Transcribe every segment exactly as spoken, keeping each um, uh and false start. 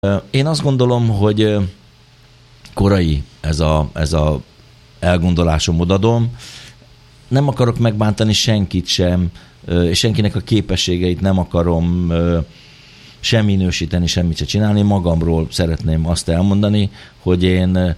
Én azt gondolom, hogy korai ez a, ez a elgondolásom, odadom. Nem akarok megbántani senkit sem, és senkinek a képességeit nem akarom sem minősíteni, semmit se csinálni. Magamról szeretném azt elmondani, hogy én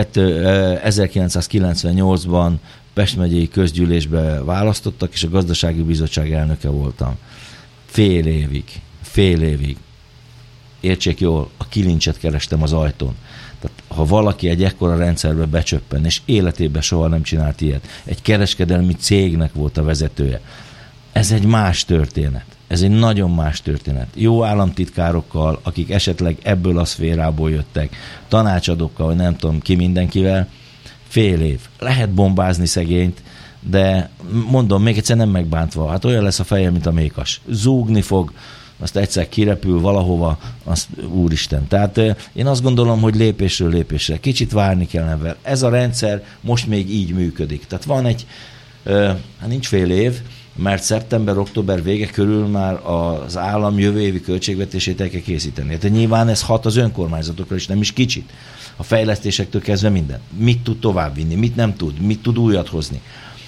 ezerkilencszázkilencvennyolcban Pest megyei közgyűlésbe választottak, és a gazdasági bizottság elnöke voltam. Fél évig, fél évig. Értsék jól, a kilincset kerestem az ajtón. Tehát, ha valaki egy ekkora rendszerbe becsöppen, és életében soha nem csinált ilyet, egy kereskedelmi cégnek volt a vezetője, ez egy más történet. Ez egy nagyon más történet. Jó államtitkárokkal, akik esetleg ebből a szférából jöttek, tanácsadókkal, vagy nem tudom ki mindenkivel, fél év. Lehet bombázni szegényt, de mondom, még egyszer nem megbántva, hát olyan lesz a feje, mint a mékas. Zúgni fog, azt egyszer kirepül valahova, azt úristen. Tehát én azt gondolom, hogy lépésről lépésre. Kicsit várni kell ebben. Ez a rendszer most még így működik. Tehát van egy, hát nincs fél év, mert szeptember-október vége körül már az állam jövő évi költségvetését el kell készíteni. Tehát nyilván ez hat az önkormányzatokra is, nem is kicsit. A fejlesztésektől kezdve minden. Mit tud továbbvinni, mit nem tud, mit tud újat hozni.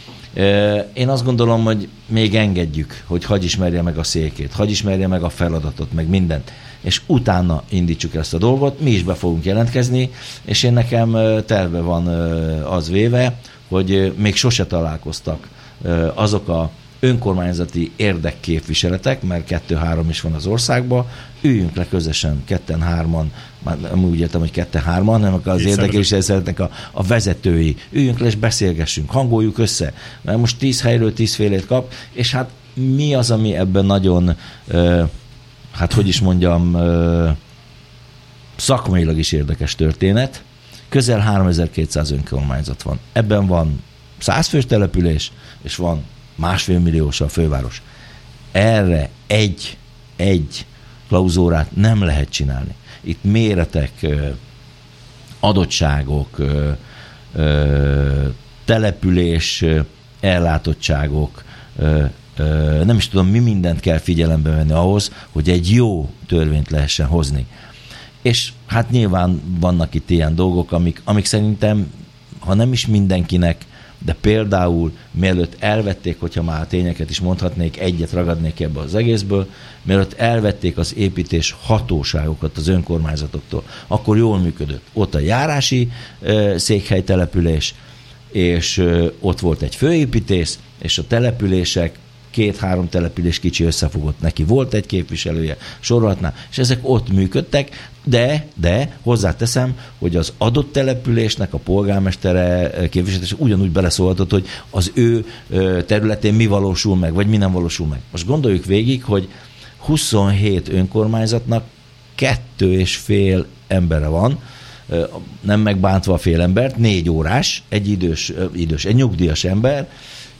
Én azt gondolom, hogy még engedjük, hogy hagy ismerje meg a székét, hagy ismerje meg a feladatot, meg mindent, és utána indítsuk ezt a dolgot, mi is be fogunk jelentkezni, és én nekem terve van az véve, hogy még sose találkoztak azok a önkormányzati érdekképviseletek, mert kettő-három is van az országban, üljünk le közösen, ketten-hárman, már nem úgy értem, hogy ketten-hárman, hanem az érdekképviseletek szeretnek a, a vezetői. Üljünk le és beszélgessünk, hangoljuk össze, mert most tíz helyről tíz félét kap, és hát mi az, ami ebben nagyon, uh, hát hogy is mondjam, uh, szakmailag is érdekes történet. Közel háromezer-kétszáz önkormányzat van. Ebben van száz fős település, és van másfél milliós a főváros. Erre egy, egy klauzórát nem lehet csinálni. Itt méretek, adottságok, település, ellátottságok, nem is tudom, mi mindent kell figyelembe venni ahhoz, hogy egy jó törvényt lehessen hozni. És hát nyilván vannak itt ilyen dolgok, amik, amik szerintem, ha nem is mindenkinek, de például mielőtt elvették, hogyha már a tényeket is mondhatnék, egyet ragadnék ebbe az egészből, mielőtt elvették az építés hatóságokat az önkormányzatoktól, akkor jól működött. Ott a járási ö, székhelytelepülés, és ö, ott volt egy főépítész, és a települések, két-három település kicsi összefogott, neki volt egy képviselője, sorolhatná, és ezek ott működtek, de, de hozzáteszem, hogy az adott településnek a polgármestere, képviselője ugyanúgy beleszólhatott, hogy az ő területén mi valósul meg, vagy mi nem valósul meg. Most gondoljuk végig, hogy huszonhét önkormányzatnak kettő és fél embere van, nem megbántva a fél embert, négy órás, egy idős, idős, egy nyugdíjas ember,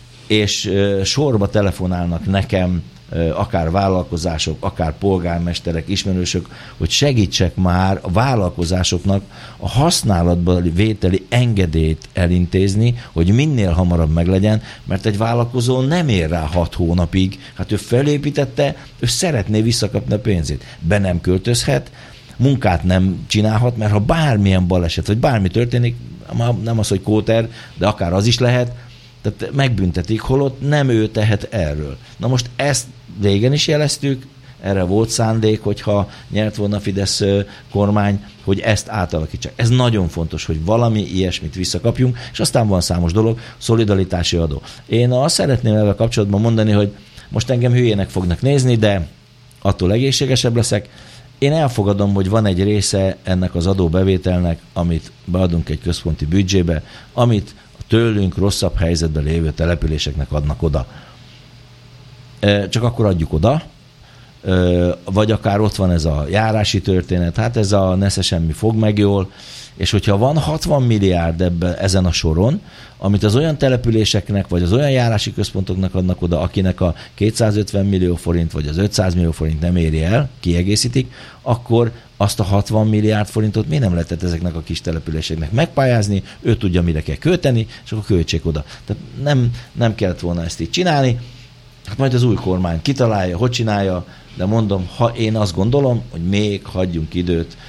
és sorba telefonálnak nekem akár vállalkozások, akár polgármesterek, ismerősök, hogy segítsek már a vállalkozásoknak a használatba vételi engedélyt elintézni, hogy minél hamarabb meglegyen, mert egy vállalkozó nem ér rá hat hónapig, hát ő felépítette, ő szeretné visszakapni a pénzét. Be nem költözhet, munkát nem csinálhat, mert ha bármilyen baleset, vagy bármi történik, nem az, hogy kóter, de akár az is lehet, tehát megbüntetik, holott nem ő tehet erről. Na most ezt régen is jeleztük, erre volt szándék, hogyha nyert volna a Fidesz kormány, hogy ezt átalakítsák. Ez nagyon fontos, hogy valami ilyesmit visszakapjunk, és aztán van számos dolog, szolidaritási adó. Én azt szeretném ezzel kapcsolatban mondani, hogy most engem hülyének fognak nézni, de attól egészségesebb leszek. Én elfogadom, hogy van egy része ennek az adóbevételnek, amit beadunk egy központi büdzsébe, amit tőlünk rosszabb helyzetben lévő településeknek adnak oda. Csak akkor adjuk oda, vagy akár ott van ez a járási történet, hát ez a nesze semmi fog meg jól, és hogyha van hatvan milliárd ebben, ezen a soron, amit az olyan településeknek, vagy az olyan járási központoknak adnak oda, akinek a kétszázötven millió forint, vagy az ötszáz millió forint nem éri el, kiegészítik, akkor azt a hatvan milliárd forintot miért nem lehetett ezeknek a kis településeknek megpályázni, ő tudja, mire kell költeni, és akkor költsék oda. Tehát nem, nem kellett volna ezt így csinálni. Hát majd az új kormány kitalálja, hogy csinálja, de mondom, ha én azt gondolom, hogy még hagyjunk időt